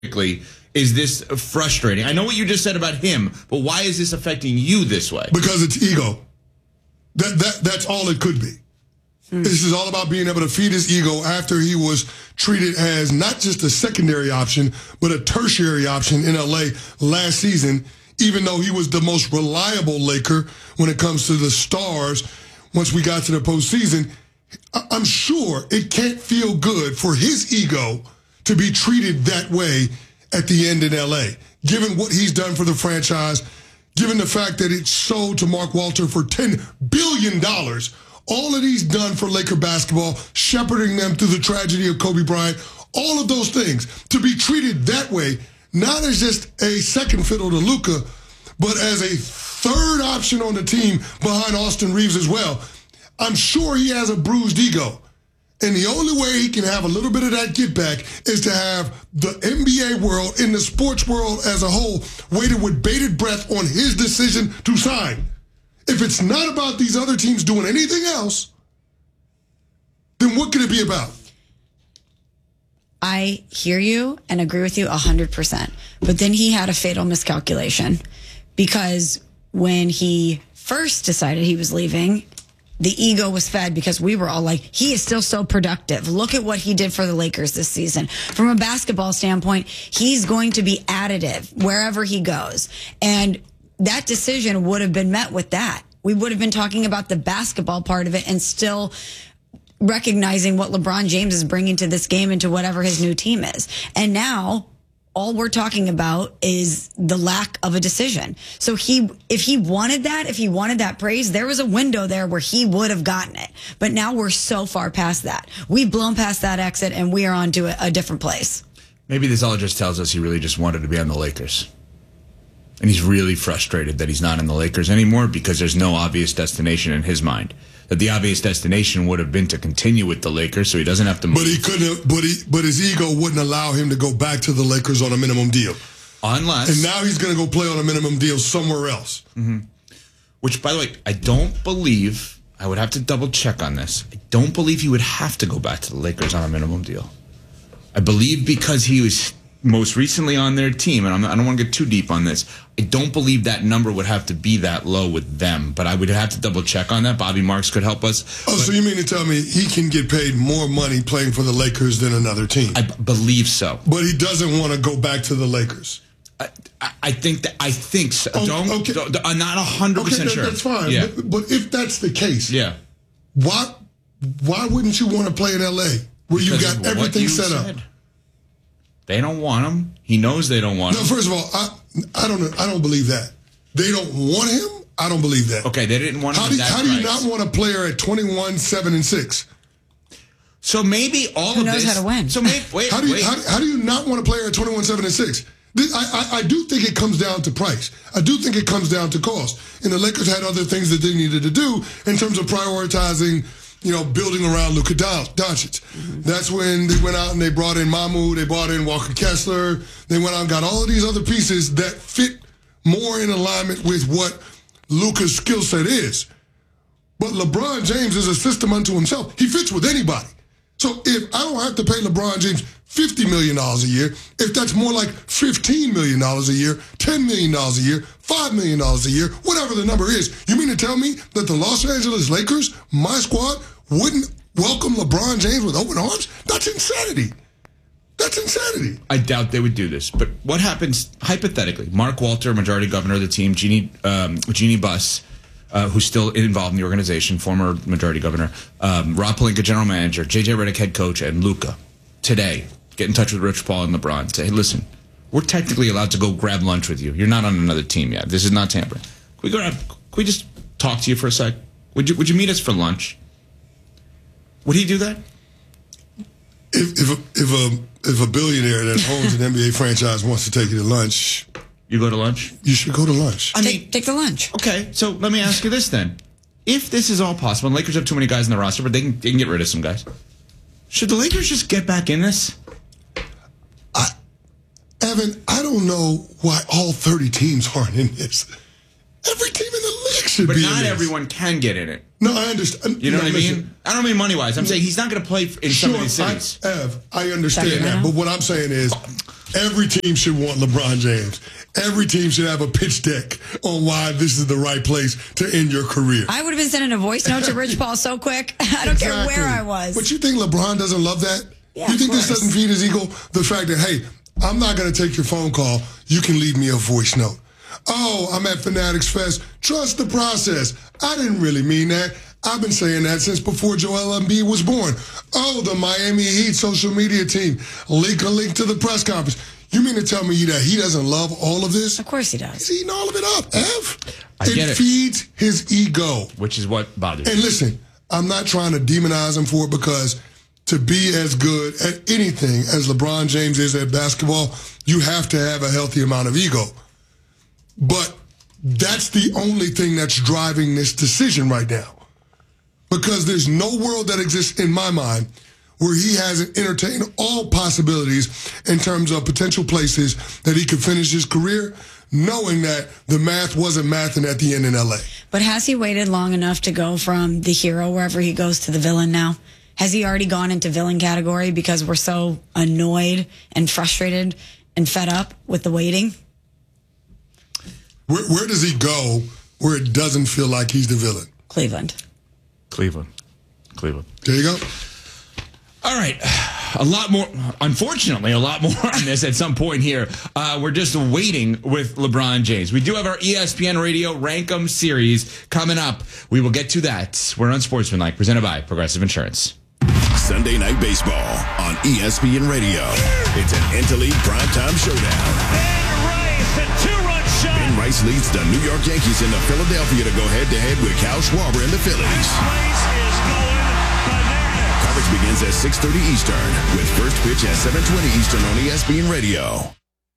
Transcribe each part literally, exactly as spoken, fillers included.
is this frustrating? I know what you just said about him, but why is this affecting you this way? Because it's ego. That that that's all it could be. Mm. This is all about being able to feed his ego after he was treated as not just a secondary option, but a tertiary option in L A last season, even though he was the most reliable Laker when it comes to the stars. Once we got to the postseason, I'm sure it can't feel good for his ego to be treated that way at the end in L A, given what he's done for the franchise, given the fact that it sold to Mark Walter for ten billion dollars, all that he's done for Laker basketball, shepherding them through the tragedy of Kobe Bryant, all of those things, to be treated that way, not as just a second fiddle to Luka, but as a third option on the team behind Austin Reeves as well. I'm sure he has a bruised ego. And the only way he can have a little bit of that get back is to have the N B A world and the sports world as a whole waited with bated breath on his decision to sign. If it's not about these other teams doing anything else, then what could it be about? I hear you and agree with you one hundred percent. But then he had a fatal miscalculation because when he first decided he was leaving, the ego was fed because we were all like, he is still so productive. Look at what he did for the Lakers this season. From a basketball standpoint, he's going to be additive wherever he goes. And that decision would have been met with that. We would have been talking about the basketball part of it and still recognizing what LeBron James is bringing to this game and to whatever his new team is. And now all we're talking about is the lack of a decision. So he, if he wanted that, if he wanted that praise, there was a window there where he would have gotten it. But now we're so far past that. We've blown past that exit and we are on to a, a different place. Maybe this all just tells us he really just wanted to be on the Lakers. And he's really frustrated that he's not in the Lakers anymore because there's no obvious destination in his mind. That the obvious destination would have been to continue with the Lakers, so he doesn't have to move. But he couldn't. But he. But his ego wouldn't allow him to go back to the Lakers on a minimum deal. Unless. And now he's going to go play on a minimum deal somewhere else. Mm-hmm. Which, by the way, I don't believe. I would have to double check on this. I don't believe he would have to go back to the Lakers on a minimum deal. I believe because he was most recently on their team, and I'm not, I don't want to get too deep on this, I don't believe that number would have to be that low with them, but I would have to double check on that. Bobby Marks could help us. Oh, but, so you mean to tell me he can get paid more money playing for the Lakers than another team? I b- believe so. But he doesn't want to go back to the Lakers. I, I, I think that I think so. Oh, don't, okay. don't, I'm not one hundred percent okay, that, sure. That's fine. Yeah. But, but if that's the case, yeah. why why wouldn't you want to play in L A where you because got everything set said. up? They don't want him. He knows they don't want no, him. No, first of all, I I don't I don't believe that. They don't want him? I don't believe that. Okay, they didn't want him how at do, that How do you price. not want a player at twenty-one, seven, and six? So maybe all Who of knows this. how to win? So maybe, wait, how do you wait. how, how do you not want a player at twenty-one, seven, and six? This, I, I, I do think it comes down to price. I do think it comes down to cost. And the Lakers had other things that they needed to do in terms of prioritizing, you know, building around Luka Doncic. Mm-hmm. That's when they went out and they brought in Mamu, they brought in Walker Kessler. They went out and got all of these other pieces that fit more in alignment with what Luka's skill set is. But LeBron James is a system unto himself. He fits with anybody. So if I don't have to pay LeBron James fifty million dollars a year, if that's more like fifteen million dollars a year, ten million dollars a year, five million dollars a year, whatever the number is, you mean to tell me that the Los Angeles Lakers, my squad, wouldn't welcome LeBron James with open arms? That's insanity. That's insanity. I doubt they would do this. But what happens, hypothetically, Mark Walter, majority governor of the team, Jeannie, um, Jeannie Buss, uh, who's still involved in the organization, former majority governor, um, Rob Pelinka, general manager, J J Redick, head coach, and Luka, today, get in touch with Rich Paul and LeBron. Say, hey, listen, we're technically allowed to go grab lunch with you. You're not on another team yet. This is not tampering. Can we, go grab, can we just talk to you for a sec? Would you, would you meet us for lunch? Would he do that? If if a, if a if a billionaire that owns an N B A franchise wants to take you to lunch, you go to lunch? You should go to lunch. I mean, take, take the lunch. Okay, so let me ask you this then: if this is all possible, and Lakers have too many guys in the roster, but they can they can get rid of some guys, should the Lakers just get back in this? I, Evan, I don't know why all thirty teams aren't in this. Every team in the league should but be in this. But this. not everyone can get in it. No, I understand. You know no, what I listen. mean? I don't mean money-wise. I'm saying he's not going to play in sure, some of these cities. I, Ev, I understand that. But what I'm saying is, Every team should want LeBron James. Every team should have a pitch deck on why this is the right place to end your career. I would have been sending a voice note to Rich Paul so quick. I don't exactly. care where I was. But you think LeBron doesn't love that? Yeah, you think this doesn't feed his ego? The fact that, hey, I'm not going to take your phone call. You can leave me a voice note. Oh, I'm at Fanatics Fest. Trust the process. I didn't really mean that. I've been saying that since before Joel Embiid was born. Oh, the Miami Heat social media team. Link a link to the press conference. You mean to tell me that he doesn't love all of this? Of course he does. He's eating all of it up, Ev. I it get it. feeds his ego. Which is what bothers me. And listen, I'm not trying to demonize him for it, because to be as good at anything as LeBron James is at basketball, you have to have a healthy amount of ego. But that's the only thing that's driving this decision right now. Because there's no world that exists in my mind where he hasn't entertained all possibilities in terms of potential places that he could finish his career, knowing that the math wasn't mathing at the end in L A. But has he waited long enough to go from the hero wherever he goes to the villain now? Has he already gone into villain category because we're so annoyed and frustrated and fed up with the waiting? Where, where does he go where it doesn't feel like he's the villain? Cleveland. Cleveland. Cleveland. There you go. All right. A lot more, unfortunately, a lot more on this at some point here. Uh, we're just waiting with LeBron James. We do have our E S P N Radio Rankum series coming up. We will get to that. We're Unsportsmanlike, presented by Progressive Insurance. Sunday Night Baseball on E S P N Radio. It's an Interleague primetime showdown. Ben Rice, a two-run shot. Ben Rice leads the New York Yankees into Philadelphia to go head-to-head with Kyle Schwarber and the Phillies. This place is going bananas. Coverage begins at six thirty Eastern, with first pitch at seven twenty Eastern on E S P N Radio.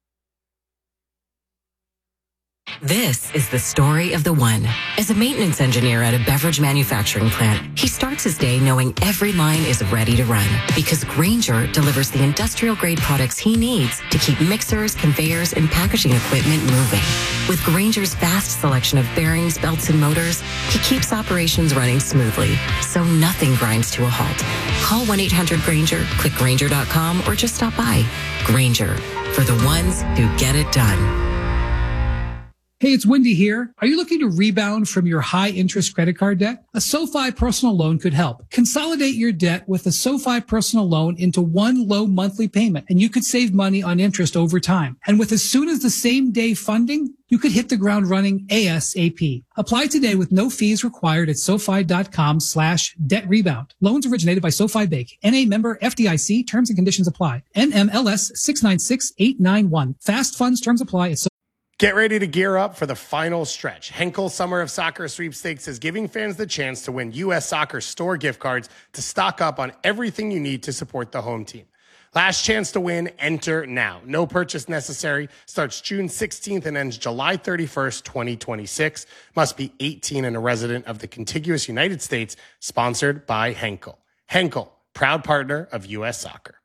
This is the story of the one. As a maintenance engineer at a beverage manufacturing plant, he starts his day knowing every line is ready to run, because Grainger delivers the industrial-grade products he needs to keep mixers, conveyors, and packaging equipment moving. With Grainger's vast selection of bearings, belts, and motors, he keeps operations running smoothly, so nothing grinds to a halt. Call one eight hundred Grainger, click Grainger dot com, or just stop by. Grainger, for the ones who get it done. Hey, it's Wendy here. Are you looking to rebound from your high-interest credit card debt? A SoFi personal loan could help. Consolidate your debt with a SoFi personal loan into one low monthly payment, and you could save money on interest over time. And with as soon as the same day funding, you could hit the ground running ASAP. Apply today with no fees required at SoFi.com slash debt rebound. Loans originated by SoFi Bank. N A member F D I C. Terms and conditions apply. N M L S six nine six eight nine one. Fast funds terms apply at SoFi. Get ready to gear up for the final stretch. Henkel Summer of Soccer Sweepstakes is giving fans the chance to win U S Soccer store gift cards to stock up on everything you need to support the home team. Last chance to win, enter now. No purchase necessary. Starts June sixteenth and ends July thirty-first, twenty twenty-six. Must be eighteen and a resident of the contiguous United States. Sponsored by Henkel. Henkel, proud partner of U S Soccer.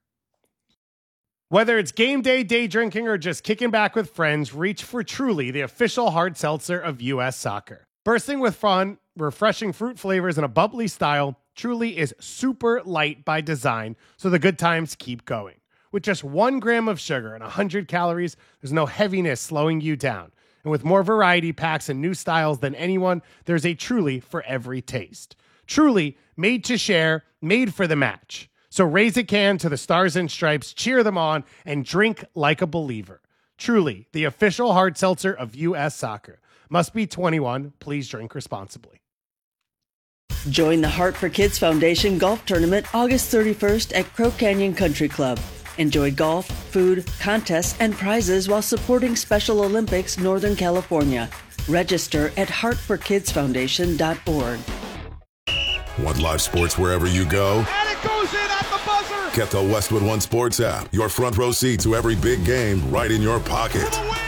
Whether it's game day, day drinking, or just kicking back with friends, reach for Truly, the official hard seltzer of U S Soccer. Bursting with fun, refreshing fruit flavors, and a bubbly style, Truly is super light by design, so the good times keep going. With just one gram of sugar and one hundred calories, there's no heaviness slowing you down. And with more variety packs and new styles than anyone, there's a Truly for every taste. Truly, made to share, made for the match. So raise a can to the Stars and Stripes, cheer them on, and drink like a believer. Truly, the official hard seltzer of U S Soccer. Must be twenty-one. Please drink responsibly. Join the Heart for Kids Foundation Golf Tournament August thirty-first at Crow Canyon Country Club. Enjoy golf, food, contests, and prizes while supporting Special Olympics Northern California. Register at heart for kids foundation dot org. Want live sports wherever you go? And it goes in at the buzzer. Get the Westwood One Sports app. Your front row seat to every big game right in your pocket. For the win.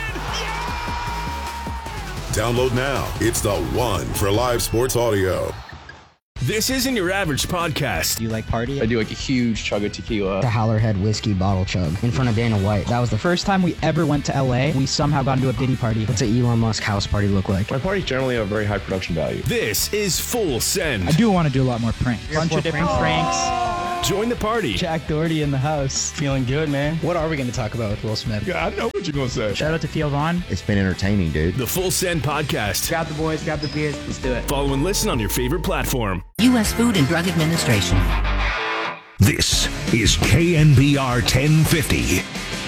Yeah! Download now. It's the one for live sports audio. This isn't your average podcast. Do you like party? I do like a huge chug of tequila. The Howlerhead whiskey bottle chug in front of Dana White. That was the first time we ever went to L A. We somehow got into a Diddy party. What's an Elon Musk house party look like? My parties generally have a very high production value. This is Full Send. I do want to do a lot more pranks. A bunch of different pranks. Join the party. Jack Doherty in the house. Feeling good, man. What are we going to talk about with Will Smith? Yeah, I know what you're going to say. Shout out to Theo Vaughn. It's been entertaining, dude. The Full Send Podcast. Grab the boys, grab the beers. Let's do it. Follow and listen on your favorite platform. U S Food and Drug Administration. This is K N B R ten fifty.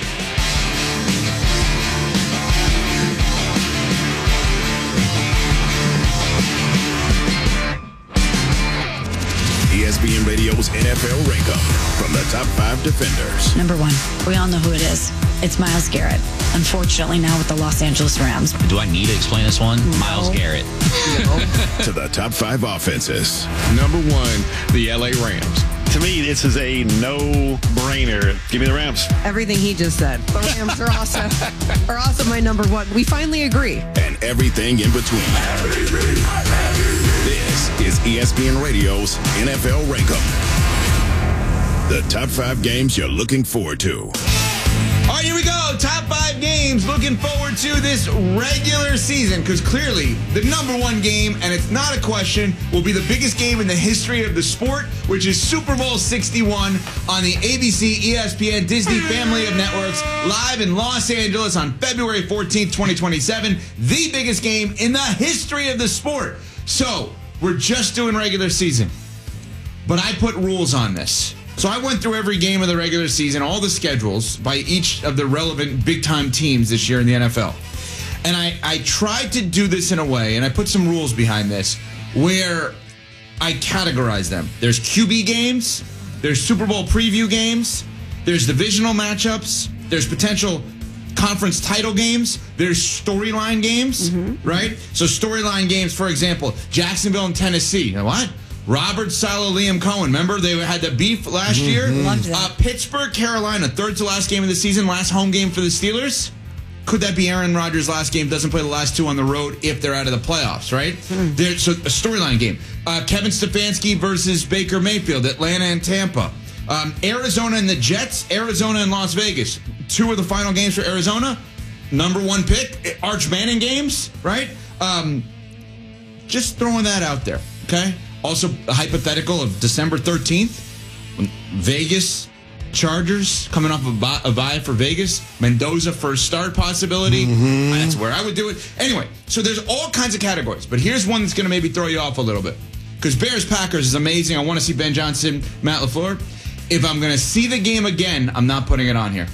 E S P N Radio's N F L Rankup from the top five defenders. Number one, we all know who it is. It's Myles Garrett. Unfortunately, now with the Los Angeles Rams. Do I need to explain this one? No. Myles Garrett. To the top five offenses. Number one, the L A Rams. To me, this is a no-brainer. Give me the Rams. Everything he just said. The Rams are also, are also my number one. We finally agree. And everything in between. This is E S P N Radio's N F L Rankup. The top five games you're looking forward to. All right, here we go. Top five games looking forward to this regular season, because clearly the number one game, and it's not a question, will be the biggest game in the history of the sport, which is Super Bowl sixty-one on the A B C, E S P N, Disney family of networks, live in Los Angeles on February fourteenth, twenty twenty-seven. The biggest game in the history of the sport. So, we're just doing regular season, but I put rules on this. So I went through every game of the regular season, all the schedules by each of the relevant big-time teams this year in the N F L. And I, I tried to do this in a way, and I put some rules behind this, where I categorize them. There's Q B games, there's Super Bowl preview games, there's divisional matchups, there's potential conference title games, there's storyline games, mm-hmm. right? So storyline games, for example, Jacksonville and Tennessee. You know what? Robert Saleh, Liam Cohen. Remember they had the beef last mm-hmm. year? Loved that. Uh, Pittsburgh, Carolina, third to last game of the season, last home game for the Steelers. Could that be Aaron Rodgers' last game? Doesn't play the last two on the road if they're out of the playoffs, right? Mm. There, so a storyline game. Uh, Kevin Stefanski versus Baker Mayfield, Atlanta and Tampa. Um, Arizona and the Jets, Arizona and Las Vegas. Two of the final games for Arizona. Number one pick, Arch Manning games, right? Um, just throwing that out there, okay? Also, a hypothetical of December thirteenth, when Vegas Chargers coming off a bye, a bye for Vegas, Mendoza first start possibility. Mm-hmm. That's where I would do it. Anyway, so there's all kinds of categories, but here's one that's going to maybe throw you off a little bit. Because Bears-Packers is amazing. I want to see Ben Johnson, Matt LaFleur. If I'm going to see the game again, I'm not putting it on here.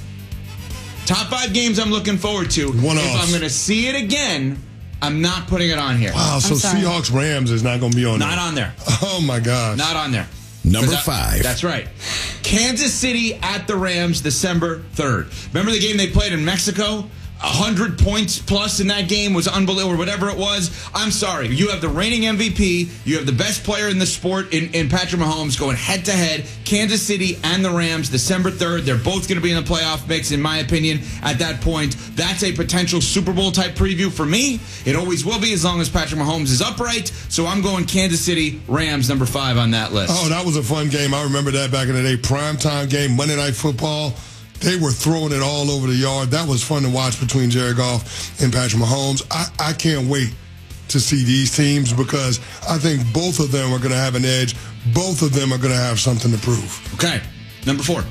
Top five games I'm looking forward to. One if off. I'm going to see it again, I'm not putting it on here. Wow, so Seahawks Rams is not going to be on not there. Not on there. Oh, my gosh. Not on there. Number that, five. That's right. Kansas City at the Rams, December third. Remember the game they played in Mexico? one hundred points plus in that game was unbelievable, or whatever it was. I'm sorry. You have the reigning M V P. You have the best player in the sport in, in Patrick Mahomes going head-to-head. Kansas City and the Rams, December third. They're both going to be in the playoff mix, in my opinion, at that point. That's a potential Super Bowl-type preview for me. It always will be as long as Patrick Mahomes is upright. So I'm going Kansas City, Rams, number five on that list. Oh, that was a fun game. I remember that back in the day. Primetime game, Monday Night Football. They were throwing it all over the yard. That was fun to watch between Jared Goff and Patrick Mahomes. I, I can't wait to see these teams because I think both of them are going to have an edge. Both of them are going to have something to prove. Okay, number four.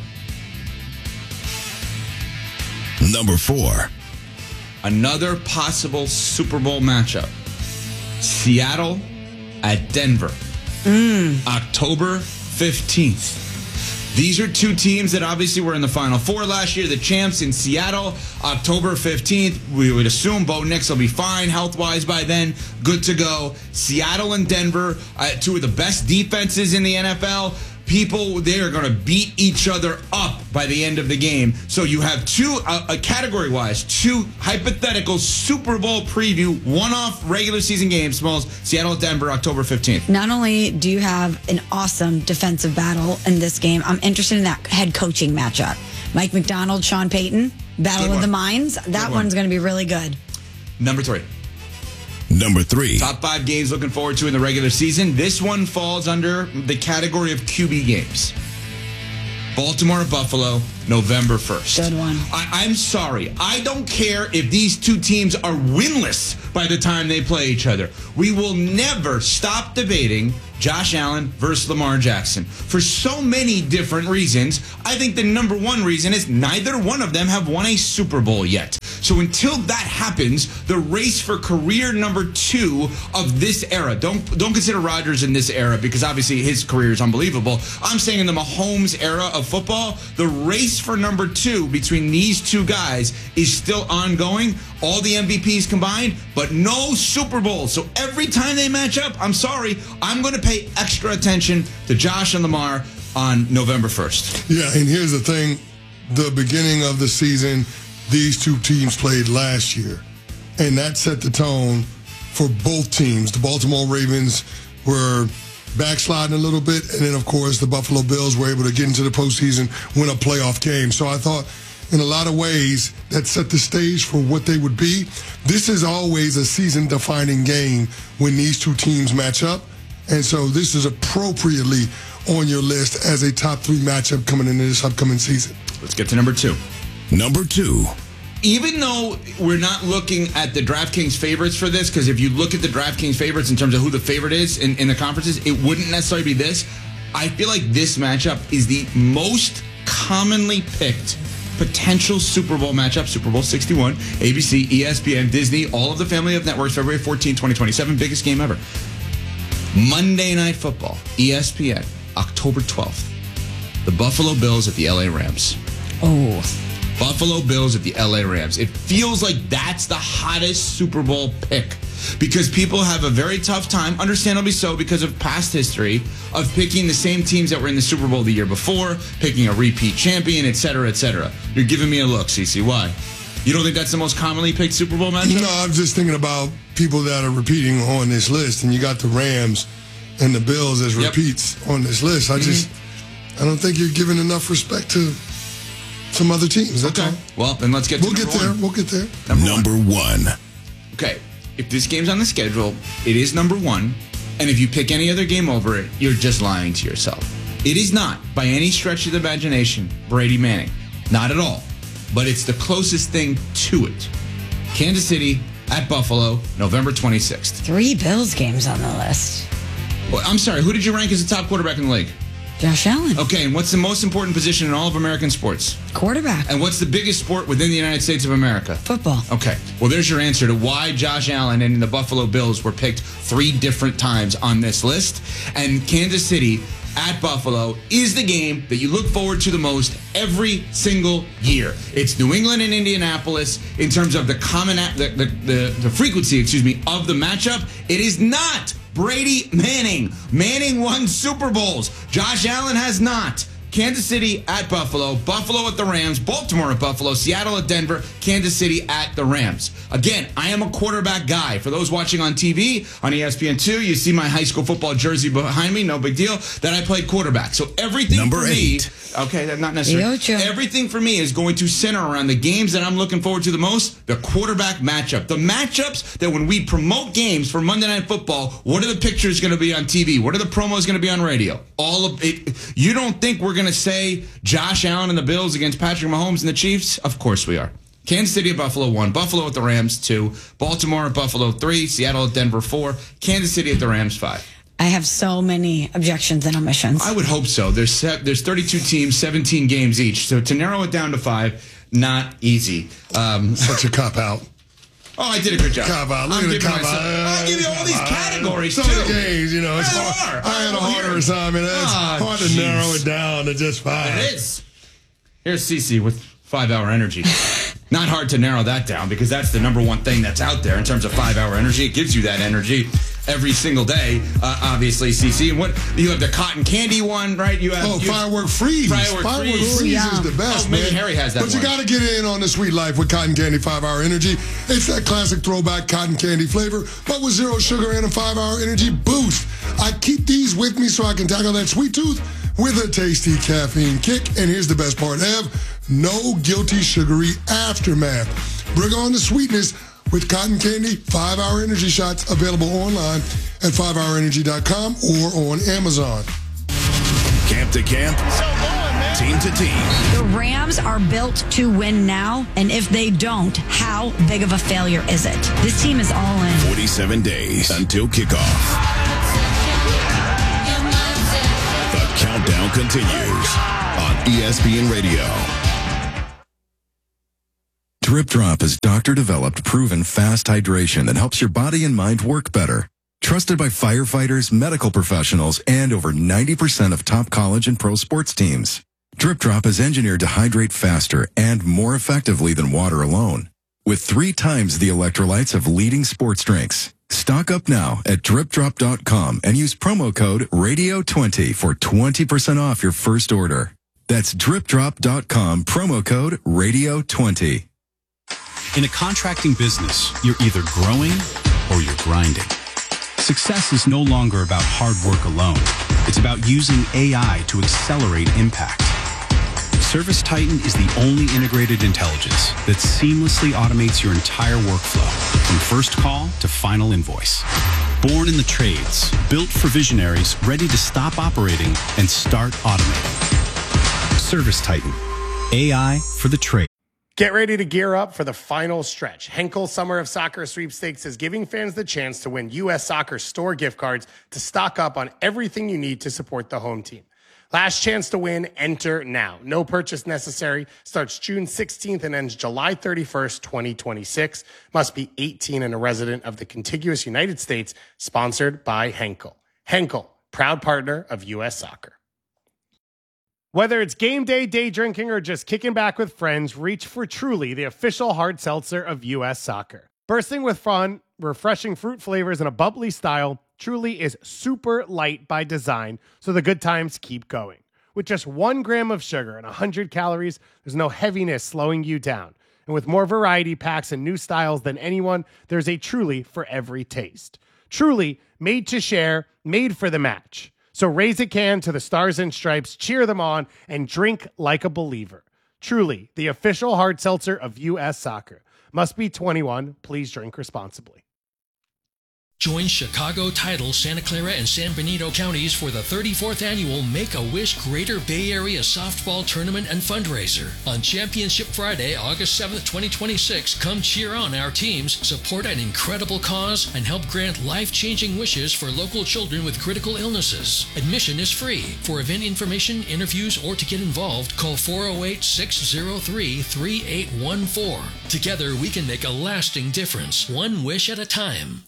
Number four. Another possible Super Bowl matchup. Seattle at Denver. Mm. October fifteenth. These are two teams that obviously were in the Final Four last year. The champs in Seattle, October fifteenth. We would assume Bo Nix will be fine health-wise by then. Good to go. Seattle and Denver, uh, two of the best defenses in the N F L. People, they are going to beat each other up by the end of the game. So you have two, uh, uh, category-wise, two hypothetical Super Bowl preview, one-off regular season games, Smalls, Seattle at Denver, October fifteenth. Not only do you have an awesome defensive battle in this game, I'm interested in that head coaching matchup. Mike McDonald, Sean Payton, battle of the minds. That one's going to be really good. Number three. Number three. Top five games looking forward to in the regular season. This one falls under the category of Q B games. Baltimore at Buffalo, November first. Good one. I, I'm sorry. I don't care if these two teams are winless by the time they play each other. We will never stop debating Josh Allen versus Lamar Jackson for so many different reasons. I think the number one reason is neither one of them have won a Super Bowl yet. So until that happens, the race for career number two of this era, don't don't consider Rodgers in this era because obviously his career is unbelievable. I'm saying in the Mahomes era of football, the race for number two between these two guys is still ongoing. All the M V Ps combined, but no Super Bowl. So every time they match up, I'm sorry, I'm going to pay extra attention to Josh and Lamar on November first. Yeah, and here's the thing. The beginning of the season, these two teams played last year, and that set the tone for both teams. The Baltimore Ravens were backsliding a little bit, and then, of course, the Buffalo Bills were able to get into the postseason, win a playoff game. So I thought, in a lot of ways, that set the stage for what they would be. This is always a season-defining game when these two teams match up, and so this is appropriately on your list as a top three matchup coming into this upcoming season. Let's get to number two. Number two. Even though we're not looking at the DraftKings favorites for this, because if you look at the DraftKings favorites in terms of who the favorite is in, in the conferences, it wouldn't necessarily be this. I feel like this matchup is the most commonly picked potential Super Bowl matchup. Super Bowl sixty-one, A B C, E S P N, Disney, all of the family of networks, February fourteenth, twenty twenty-seven, biggest game ever. Monday Night Football, E S P N, October twelfth. The Buffalo Bills at the L A Rams. Oh. Buffalo Bills at the L A Rams. It feels like that's the hottest Super Bowl pick because people have a very tough time, understandably so because of past history, of picking the same teams that were in the Super Bowl the year before, picking a repeat champion, et cetera, et cetera. You're giving me a look, Cece. Why? You don't think that's the most commonly picked Super Bowl matchup? No, I'm just thinking about people that are repeating on this list, and you got the Rams and the Bills as Yep. repeats on this list. I Mm-hmm. just, I don't think you're giving enough respect to some other teams. That's Okay. all. Well, then let's get to We'll get number there. one. We'll get there. Number, Number one. one. Okay. If this game's on the schedule, it is number one. And if you pick any other game over it, you're just lying to yourself. It is not, by any stretch of the imagination, Brady Manning. Not at all. But it's the closest thing to it. Kansas City at Buffalo, November twenty-sixth. Three Bills games on the list. Well, I'm sorry, who did you rank as the top quarterback in the league? Josh Allen. Okay, and what's the most important position in all of American sports? Quarterback. And what's the biggest sport within the United States of America? Football. Okay, well, there's your answer to why Josh Allen and the Buffalo Bills were picked three different times on this list. And Kansas City at Buffalo is the game that you look forward to the most every single year. It's New England and Indianapolis in terms of the common the the, the, the frequency, excuse me, of the matchup. It is not Brady Manning. Manning won Super Bowls. Josh Allen has not. Kansas City at Buffalo, Buffalo at the Rams, Baltimore at Buffalo, Seattle at Denver, Kansas City at the Rams. Again, I am a quarterback guy. For those watching on T V, on E S P N two, you see my high school football jersey behind me, no big deal, that I played quarterback. So everything Number for eight. me, okay, that's not necessarily. Ocho. Everything for me is going to center around the games that I'm looking forward to the most, the quarterback matchup. The matchups that when we promote games for Monday Night Football, what are the pictures going to be on T V? What are the promos going to be on radio? All of it. You don't think we're going to say Josh Allen and the Bills against Patrick Mahomes and the Chiefs? Of course we are. Kansas City at Buffalo, one. Buffalo at the Rams, two. Baltimore at Buffalo, three. Seattle at Denver, four. Kansas City at the Rams, five. I have so many objections and omissions. I would hope so. There's se- there's thirty-two teams, seventeen games each. So to narrow it down to five, not easy. Um, Such a cop out. Oh, I did a good job. Cop out. Look I'm at the giving cop myself- out. I'll give you all these categories, Some too. of the games, you know, it's Yeah, hard. they are. I had a Well, harder here- assignment. It's Ah, hard to jeez. narrow it down to just five. It is. Here's Cece with five-hour energy. Not hard to narrow that down because that's the number one thing that's out there in terms of five-hour energy. It gives you that energy every single day, uh, obviously, Cece. And what you have the cotton candy one, right? You have Oh, you, firework freeze. Firework Firework freeze. freeze Yeah. is the best, Oh, maybe man. Harry has that But one. you got to get in on the sweet life with cotton candy five-hour energy. It's that classic throwback cotton candy flavor, but with zero sugar and a five-hour energy boost. I keep these with me so I can tackle that sweet tooth with a tasty caffeine kick. And here's the best part, Ev. No guilty sugary aftermath. Bring on the sweetness with cotton candy five-hour energy shots, available online at five hour energy dot com or on Amazon. Camp to camp. So going, man. team to team. The Rams are built to win now, and if they don't, how big of a failure is it? This team is all in. forty-seven days until kickoff. The countdown continues on E S P N Radio. Drip Drop is doctor-developed, proven fast hydration that helps your body and mind work better. Trusted by firefighters, medical professionals, and over ninety percent of top college and pro sports teams. Drip Drop is engineered to hydrate faster and more effectively than water alone, with three times the electrolytes of leading sports drinks. Stock up now at drip drop dot com and use promo code radio twenty for twenty percent off your first order. That's drip drop dot com, promo code radio twenty. In a contracting business, you're either growing or you're grinding. Success is no longer about hard work alone. It's about using A I to accelerate impact. ServiceTitan is the only integrated intelligence that seamlessly automates your entire workflow, from first call to final invoice. Born in the trades, built for visionaries ready to stop operating and start automating. ServiceTitan, A I for the trade. Get ready to gear up for the final stretch. Henkel Summer of Soccer Sweepstakes is giving fans the chance to win U S Soccer store gift cards to stock up on everything you need to support the home team. Last chance to win, enter now. No purchase necessary. Starts June sixteenth and ends July thirty-first, twenty twenty-six. Must be eighteen and a resident of the contiguous United States. Sponsored by Henkel. Henkel, proud partner of U S Soccer. Whether it's game day, day drinking, or just kicking back with friends, reach for Truly, the official hard seltzer of U S Soccer. Bursting with fun, refreshing fruit flavors, and a bubbly style, Truly is super light by design, so the good times keep going. With just one gram of sugar and one hundred calories, there's no heaviness slowing you down. And with more variety packs and new styles than anyone, there's a Truly for every taste. Truly, made to share, made for the match. So raise a can to the Stars and Stripes, cheer them on, and drink like a believer. Truly, the official hard seltzer of U S Soccer. Must be twenty-one. Please drink responsibly. Join Chicago, Tidal, Santa Clara, and San Benito counties for the thirty-fourth annual Make-A-Wish Greater Bay Area Softball Tournament and Fundraiser. On Championship Friday, August seventh, twenty twenty-six, come cheer on our teams, support an incredible cause, and help grant life-changing wishes for local children with critical illnesses. Admission is free. For event information, interviews, or to get involved, call four oh eight, six oh three, three eight one four. Together, we can make a lasting difference, one wish at a time.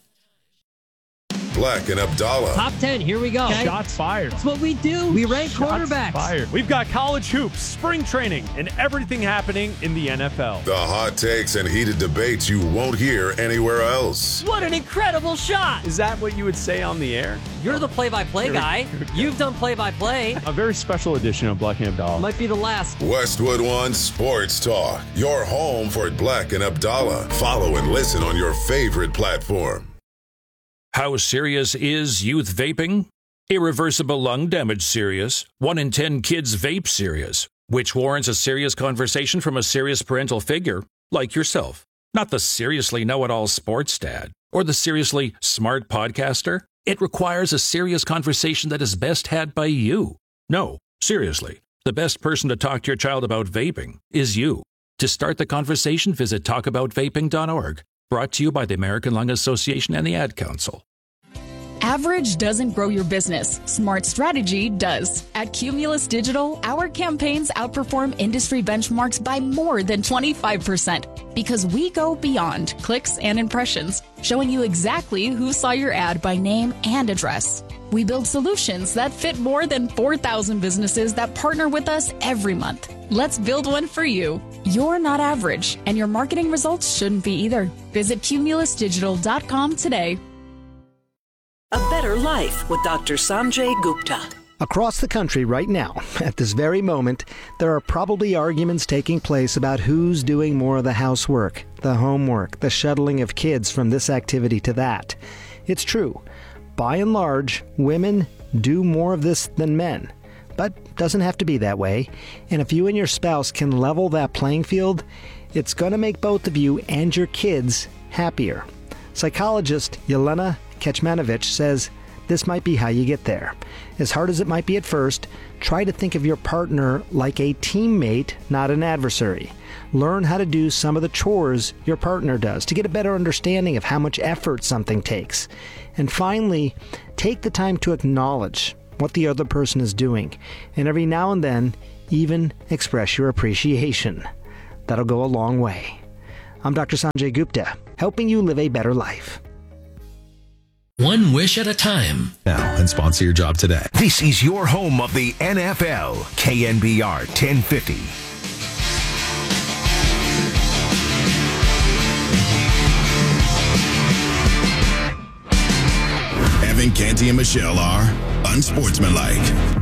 Black and Abdallah. Top ten, here we go. Okay. Shots fired. That's what we do. We rank Shots quarterbacks. Fired. We've got college hoops, spring training, and everything happening in the N F L. The hot takes and heated debates you won't hear anywhere else. What an incredible shot. Is that what you would say on the air? You're the play-by-play Here guy. You've done play-by-play. A very special edition of Black and Abdallah. Might be the last. Westwood One Sports Talk. Your home for Black and Abdallah. Follow and listen on your favorite platform. How serious is youth vaping? Irreversible lung damage serious. One in ten kids vape serious, which warrants a serious conversation from a serious parental figure like yourself. Not the seriously know-it-all sports dad or the seriously smart podcaster. It requires a serious conversation that is best had by you. No, seriously, the best person to talk to your child about vaping is you. To start the conversation, visit talk about vaping dot org. Brought to you by the American Lung Association and the Ad Council. Average doesn't grow your business. Smart strategy does. At Cumulus Digital, our campaigns outperform industry benchmarks by more than twenty-five percent because we go beyond clicks and impressions, showing you exactly who saw your ad by name and address. We build solutions that fit more than four thousand businesses that partner with us every month. Let's build one for you. You're not average, and your marketing results shouldn't be either. Visit cumulus digital dot com today. A better life with Doctor Sanjay Gupta. Across the country right now, at this very moment, there are probably arguments taking place about who's doing more of the housework, the homework, the shuttling of kids from this activity to that. It's true. By and large, women do more of this than men. But doesn't have to be that way. And if you and your spouse can level that playing field, it's going to make both of you and your kids happier. Psychologist Yelena Kecmanovic says this might be how you get there. As hard as it might be at first, try to think of your partner like a teammate, not an adversary. Learn how to do some of the chores your partner does to get a better understanding of how much effort something takes. And finally, take the time to acknowledge what the other person is doing, and every now and then, even express your appreciation. That'll go a long way. I'm Doctor Sanjay Gupta, helping you live a better life. One wish at a time. Now, and sponsor your job today. This is your home of the N F L, K N B R ten fifty. Evan Canty and Michelle are unsportsmanlike.